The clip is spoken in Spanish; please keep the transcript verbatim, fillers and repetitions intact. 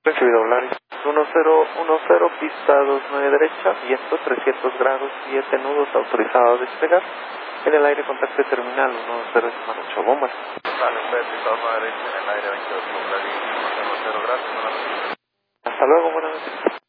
Recibido Volaris. uno cero uno cero, pista dos nueve derecha, viento trescientos grados, siete nudos, autorizado a despegar. En el aire contacto terminal uno cero ocho, bombas. Vale, pista dos nueve derecha, en el aire veintidós, Volaris uno cero cero, gracias. Hasta luego, buenas noches.